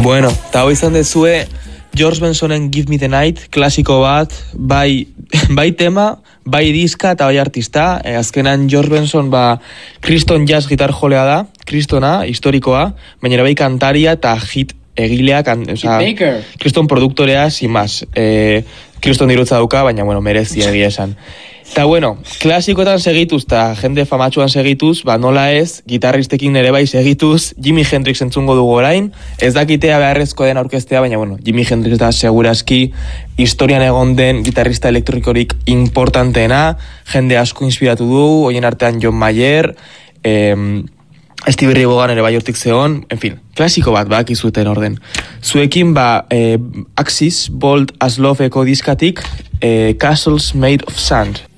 Bueno, eta hau izan dezue George Bensonen Give Me the Night, klasiko bat, bai tema, bai diska eta bai artista. Azkenan George Benson kriston jazz gitar jolea da, kristona, historikoa, baina bai kantaria eta hit egilea, kriston produktorea, sin más. Kriston dirutza dauka, baina merezi egia esan. Eta klasikoetan segituz eta jende famatxuan segituz, nola ez, gitarristekin ere bai segituz, Jimi Hendrix entzungo dugu orain, ez dakitea beharrezko den aurkeztea, baina Jimi Hendrix da segurazki historian egon den gitarrista elektrikorik importanteena, jende asko inspiratu du, hoien artean John Mayer, Stevie Ray Vaughan ere bai hortik zeon, en fin, klasiko bat izuten orden. Zuekin Axis, Bold as Love eko diskatik, Castles Made of Sand.